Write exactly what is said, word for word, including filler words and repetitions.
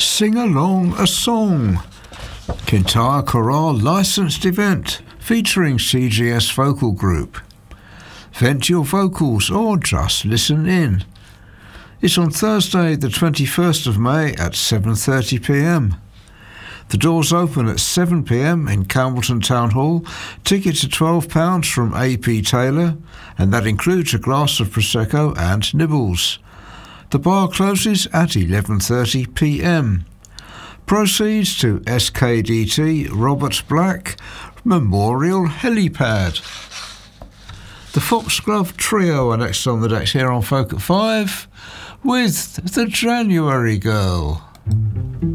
Sing Along a Song. Kintyre Chorale licensed event featuring C G S Vocal Group. Vent your vocals or just listen in. It's on Thursday the twenty-first of May at seven thirty p m. The doors open at seven p m in Campbellton Town Hall. Tickets are twelve pounds from A P Taylor, and that includes a glass of Prosecco and nibbles. The bar closes at eleven thirty p m. Proceeds to S K D T Robert Black Memorial Helipad. The Foxglove Trio are next on the decks here on Folk at Five with The January Girl.